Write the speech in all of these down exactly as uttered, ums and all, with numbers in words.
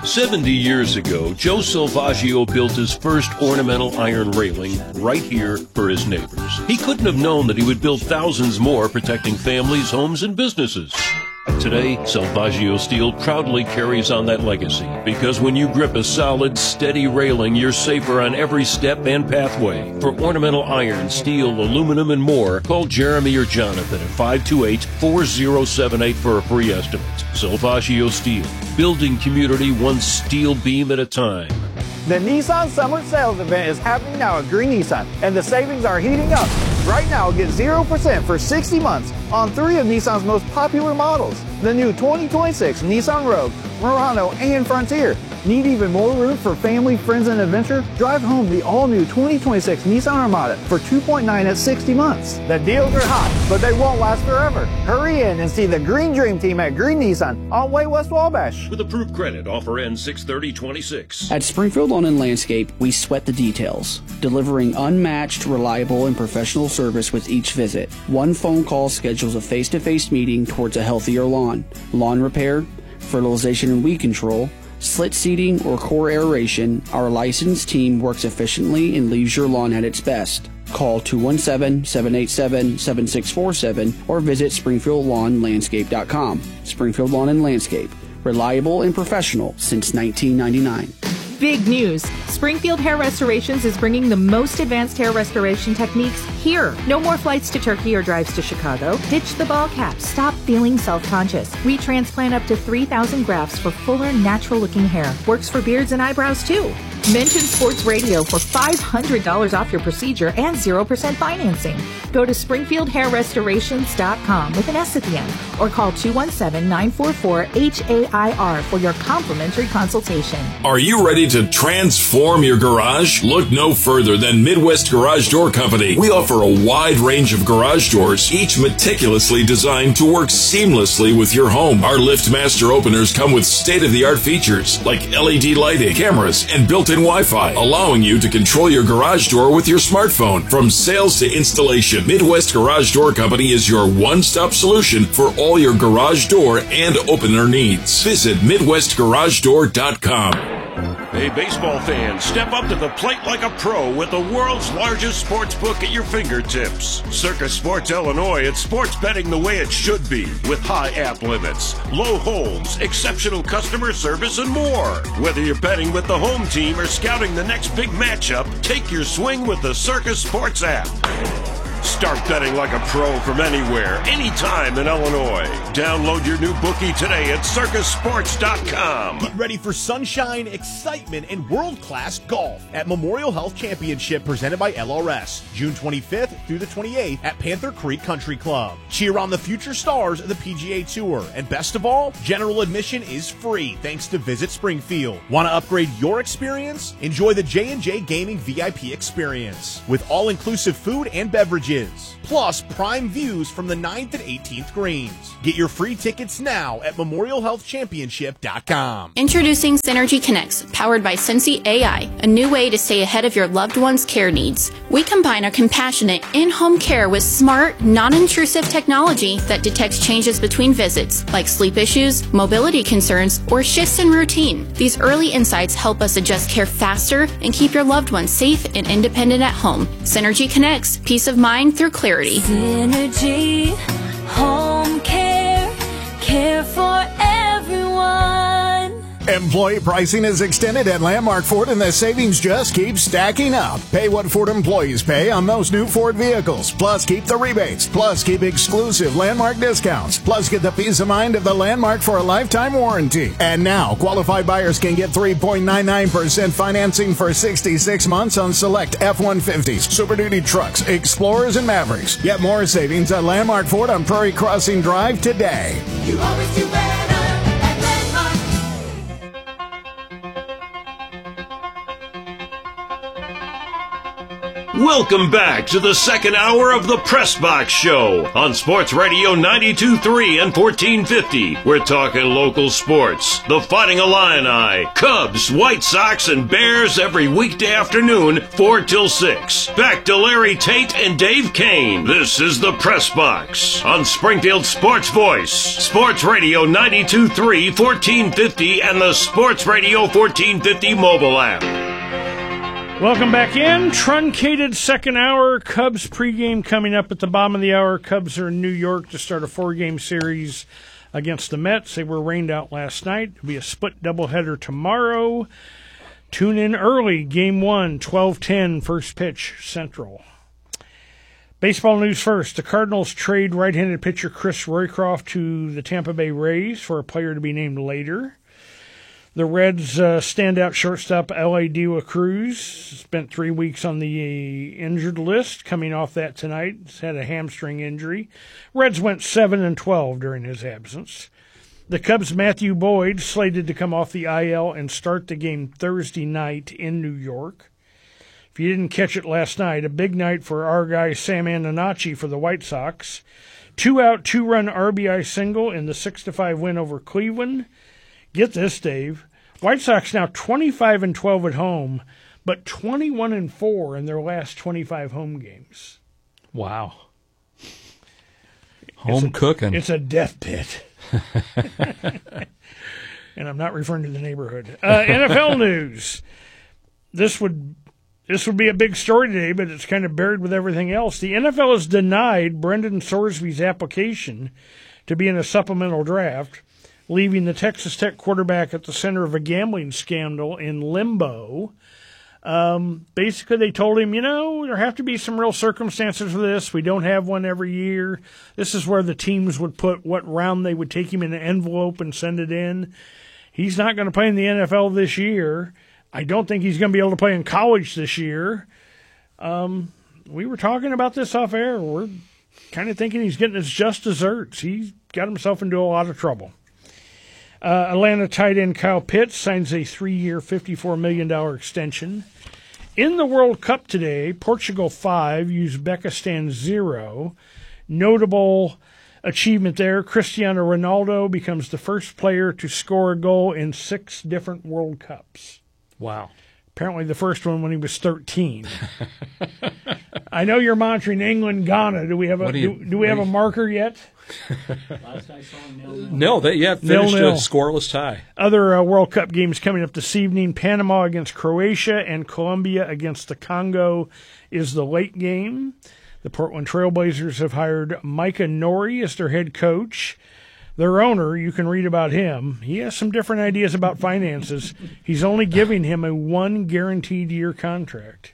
seventy years ago, Joe Salvaggio built his first ornamental iron railing right here for his neighbors. He couldn't have known that he would build thousands more protecting families, homes, and businesses. Today, Salvaggio Steel proudly carries on that legacy, because when you grip a solid, steady railing, you're safer on every step and pathway. For ornamental iron, steel, aluminum, and more, call Jeremy or Jonathan at five two eight, four zero seven eight for a free estimate. Salvaggio Steel, building community one steel beam at a time. The Nissan Summer Sales Event is happening now at Green Nissan, and the savings are heating up. Right now, get zero percent for sixty months on three of Nissan's most popular models. The new twenty twenty-six Nissan Rogue, Murano, and Frontier. Need even more room for family, friends, and adventure? Drive home the all-new twenty twenty-six Nissan Armada for two point nine at sixty months. The deals are hot, but they won't last forever. Hurry in and see the Green Dream Team at Green Nissan on Way West Wabash. With approved credit, offer ends six thirty twenty-six. At Springfield Lawn and Landscape, we sweat the details, delivering unmatched, reliable, and professional service with each visit. One phone call schedules a face-to-face meeting towards a healthier lawn. Lawn repair, fertilization and weed control, slit seeding, or core aeration, our licensed team works efficiently and leaves your lawn at its best. Call two one seven, seven eight seven, seven six four seven or visit springfield lawn landscape dot com. Springfield Lawn and Landscape, reliable and professional since nineteen ninety-nine. Big news! Springfield Hair Restorations is bringing the most advanced hair restoration techniques here. No more flights to Turkey or drives to Chicago. Ditch the ball cap. Stop feeling self-conscious. We transplant up to three thousand grafts for fuller, natural-looking hair. Works for beards and eyebrows, too. Mention Sports Radio for five hundred dollars off your procedure and zero percent financing. Go to springfield hair restorations dot com with an S at the end or call two one seven, nine four four, H A I R for your complimentary consultation. Are you ready to transform your garage? Look no further than Midwest Garage Door Company. We offer a wide range of garage doors, each meticulously designed to work seamlessly with your home. Our LiftMaster openers come with state-of-the-art features like L E D lighting, cameras, and built-in Wi-Fi, allowing you to control your garage door with your smartphone. From sales to installation, Midwest Garage Door Company is your one-stop solution for all your garage door and opener needs. Visit midwest garage door dot com. Hey, baseball fans, step up to the plate like a pro with the world's largest sports book at your fingertips. Circus Sports Illinois, it's sports betting the way it should be, with high app limits, low holds, exceptional customer service, and more. Whether you're betting with the home team or scouting the next big matchup, take your swing with the Circus Sports app. Start betting like a pro from anywhere, anytime in Illinois. Download your new bookie today at circus sports dot com. Get ready for sunshine, excitement, and world-class golf at Memorial Health Championship presented by L R S, June twenty-fifth through the twenty-eighth at Panther Creek Country Club. Cheer on the future stars of the P G A Tour, and best of all, general admission is free thanks to Visit Springfield. Want to upgrade your experience? Enjoy the J and J Gaming V I P experience with all-inclusive food and beverages, plus prime views from the ninth and eighteenth greens. Get your free tickets now at memorial health championship dot com. Introducing Synergy Connects, powered by Sensi A I, a new way to stay ahead of your loved one's care needs. We combine our compassionate in-home care with smart, non-intrusive technology that detects changes between visits, like sleep issues, mobility concerns, or shifts in routine. These early insights help us adjust care faster and keep your loved ones safe and independent at home. Synergy Connects, peace of mind through clarity. Synergy, home care, care for everyone. Employee pricing is extended at Landmark Ford, and the savings just keep stacking up. Pay what Ford employees pay on most new Ford vehicles. Plus, keep the rebates. Plus, keep exclusive Landmark discounts. Plus, get the peace of mind of the Landmark for a lifetime warranty. And now, qualified buyers can get three point nine nine percent financing for sixty-six months on select F one fifties, Super Duty trucks, Explorers, and Mavericks. Get more savings at Landmark Ford on Prairie Crossing Drive today. You always do better. Welcome back to the second hour of the Press Box Show on Sports Radio ninety-two point three and fourteen fifty. We're talking local sports, the Fighting Illini, Cubs, White Sox, and Bears every weekday afternoon, four till six. Back to Larry Tate and Dave Kane. This is the Press Box on Springfield Sports Voice, Sports Radio ninety-two point three, fourteen fifty, and the Sports Radio fourteen fifty mobile app. Welcome back in. Truncated second hour. Cubs pregame coming up at the bottom of the hour. Cubs are in New York to start a four-game series against the Mets. They were rained out last night. It'll be a split doubleheader tomorrow. Tune in early. Game one, twelve ten, first pitch, Central. Baseball news first. The Cardinals trade right-handed pitcher Chris Roycroft to the Tampa Bay Rays for a player to be named later. The Reds' uh, standout shortstop, L A. De La Cruz, spent three weeks on the injured list, coming off that tonight. He's had a hamstring injury. Reds went seven and twelve during his absence. The Cubs' Matthew Boyd, slated to come off the I L and start the game Thursday night in New York. If you didn't catch it last night, a big night for our guy Sam Antonacci for the White Sox. Two-out, two-run R B I single in the six to five win over Cleveland. Get this, Dave. White Sox now twenty-five and twelve at home, but twenty-one and four in their last twenty-five home games. Wow. Home it's a, cooking. It's a death pit. And I'm not referring to the neighborhood. Uh, N F L news. This would this would be a big story today, but it's kind of buried with everything else. The N F L has denied Brendan Sorsby's application to be in a supplemental draft, leaving the Texas Tech quarterback at the center of a gambling scandal in limbo. Um, basically, they told him, you know, there have to be some real circumstances for this. We don't have one every year. This is where the teams would put what round they would take him in an envelope and send it in. He's not going to play in the N F L this year. I don't think he's going to be able to play in college this year. Um, we were talking about this off air. We're kind of thinking he's getting his just desserts. He's got himself into a lot of trouble. Uh, Atlanta tight end Kyle Pitts signs a three-year, fifty-four million dollars extension. In the World Cup today, Portugal five, Uzbekistan zero. Notable achievement there, Cristiano Ronaldo becomes the first player to score a goal in six different World Cups. Wow. Apparently the first one when he was thirteen. I know you're monitoring England, Ghana. Do we have a do, do we have a marker yet? Last I saw nil nil. No, they yeah finished nil, nil. a scoreless tie. Other uh, World Cup games coming up this evening: Panama against Croatia and Colombia against the Congo is the late game. The Portland Trailblazers have hired Micah Nori as their head coach. Their owner, you can read about him. He has some different ideas about finances. He's only giving him a one guaranteed year contract.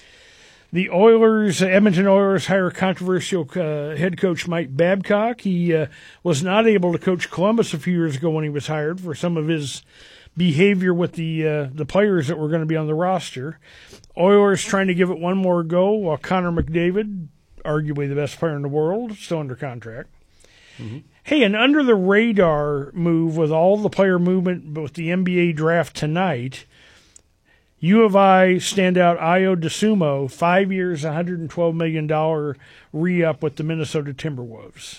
The Oilers, Edmonton Oilers, hire controversial uh, head coach Mike Babcock. He uh, was not able to coach Columbus a few years ago when he was hired for some of his behavior with the uh, the players that were going to be on the roster. Oilers trying to give it one more go, while Connor McDavid, arguably the best player in the world, still under contract. Mm-hmm. Hey, an under-the-radar move with all the player movement with the N B A draft tonight. U of I standout Ayo Dosunmu, five years, one hundred twelve million dollars re-up with the Minnesota Timberwolves.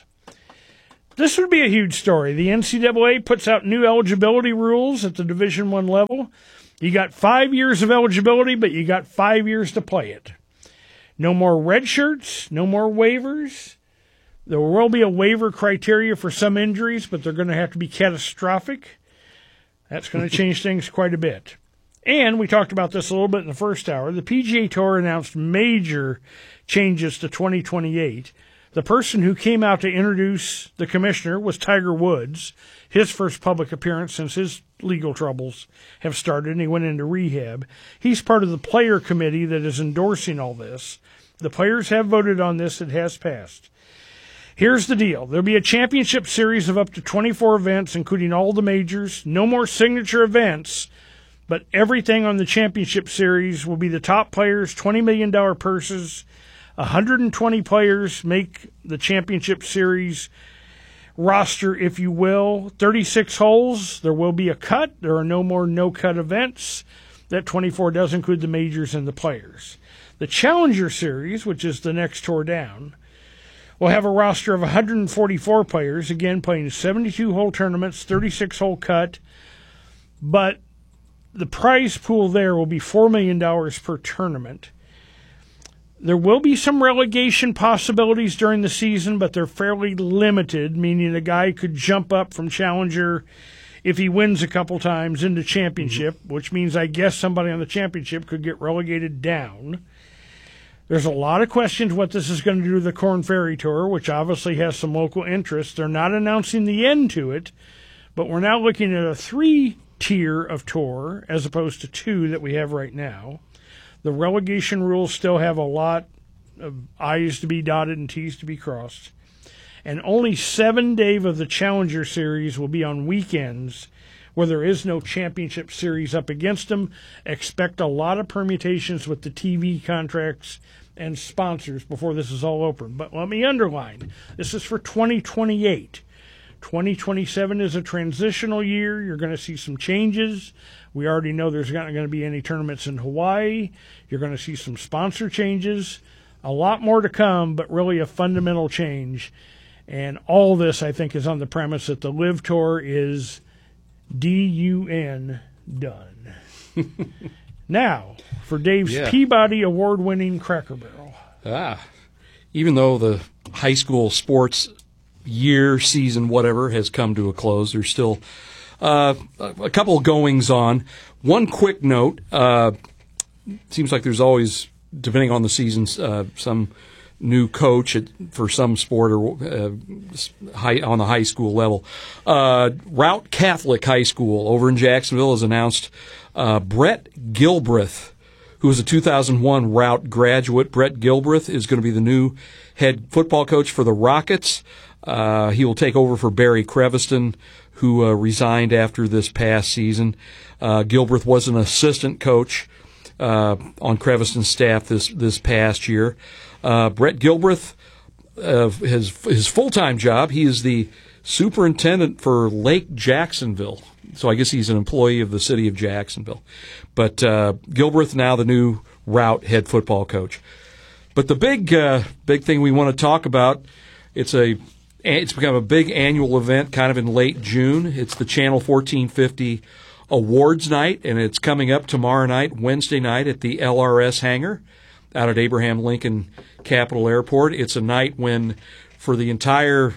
This would be a huge story. The N C double A puts out new eligibility rules at the Division I level. You got five years of eligibility, but you got five years to play it. No more red shirts, no more waivers. There will be a waiver criteria for some injuries, but they're going to have to be catastrophic. That's going to change things quite a bit. And we talked about this a little bit in the first hour. The P G A Tour announced major changes to twenty twenty-eight. The person who came out to introduce the commissioner was Tiger Woods, his first public appearance since his legal troubles have started, and he went into rehab. He's part of the player committee that is endorsing all this. The players have voted on this. It has passed. Here's the deal. There'll be a championship series of up to twenty-four events, including all the majors. No more signature events, but everything on the championship series will be the top players, twenty million dollars purses. one hundred twenty players make the championship series roster, if you will. thirty-six holes. There will be a cut. There are no more no-cut events. That twenty-four does include the majors and the players. The Challenger Series, which is the next tour down, will have a roster of one hundred forty-four players, again playing seventy-two hole tournaments, thirty-six hole cut, but the prize pool there will be four million dollars per tournament. There will be some relegation possibilities during the season, but they're fairly limited, meaning a guy could jump up from Challenger if he wins a couple times into championship, mm-hmm. which means I guess somebody on the championship could get relegated down. There's a lot of questions what this is going to do to the Korn Ferry Tour, which obviously has some local interest. They're not announcing the end to it, but we're now looking at a three-tier of tour as opposed to two that we have right now. The relegation rules still have a lot of I's to be dotted and T's to be crossed. And only seven days of the Challenger Series will be on weekends where there is no championship series up against them. Expect a lot of permutations with the T V contracts and sponsors before this is all open. But let me underline, this is for twenty twenty-eight. twenty twenty-seven is a transitional year. You're going to see some changes. We already know there's not going to be any tournaments in Hawaii. You're going to see some sponsor changes. A lot more to come, but really a fundamental change. And all this, I think, is on the premise that the Live Tour is D U N done. Now, for Dave's yeah. Peabody Award-winning Cracker Barrel. Ah, even though the high school sports year, season, whatever, has come to a close, there's still uh, a couple of goings on. One quick note, uh, seems like there's always, depending on the seasons, uh, some new coach at, for some sport or uh, high, on the high school level. Uh, Route Catholic High School over in Jacksonville has announced uh, Brett Gilbreth, who is a two thousand one Route graduate. Brett Gilbreth is going to be the new head football coach for the Rockets. Uh, he will take over for Barry Creviston, who uh, resigned after this past season. Uh, Gilbreth was an assistant coach uh, on Creviston's staff this this past year. Uh, Brett Gilbreth, uh, his his full-time job, he is the superintendent for Lake Jacksonville. So I guess he's an employee of the city of Jacksonville. But uh, Gilbreth now the new Route head football coach. But the big uh, big thing we want to talk about, it's a it's become a big annual event kind of in late June. It's the Channel fourteen fifty Awards Night, and it's coming up tomorrow night, Wednesday night, at the L R S hangar out at Abraham Lincoln Capital Airport. It's a night when, for the entire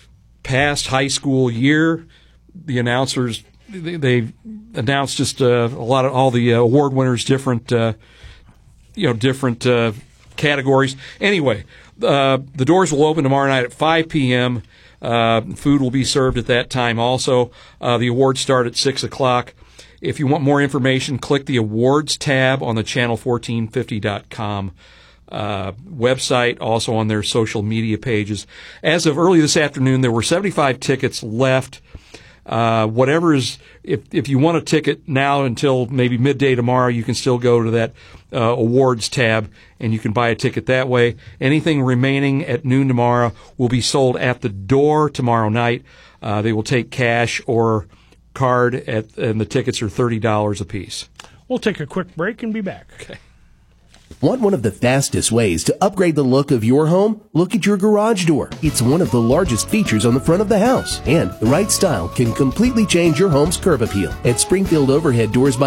past high school year, the announcers, they, they announced just uh, a lot of all the uh, award winners, different, uh, you know, different uh, categories. Anyway, uh, the doors will open tomorrow night at five p.m. Uh, food will be served at that time also. Uh, the awards start at six o'clock. If you want more information, click the awards tab on the channel fourteen fifty dot com uh, website, also on their social media pages. As of early this afternoon, there were seventy-five tickets left. Uh, whatever is, if if you want a ticket now until maybe midday tomorrow, you can still go to that uh, awards tab and you can buy a ticket that way. Anything remaining at noon tomorrow will be sold at the door tomorrow night. Uh, they will take cash or card, at, and the tickets are thirty dollars a piece. We'll take a quick break and be back. Okay. Want one of the fastest ways to upgrade the look of your home? Look at your garage door. It's one of the largest features on the front of the house, and the right style can completely change your home's curb appeal. At Springfield Overhead Doors by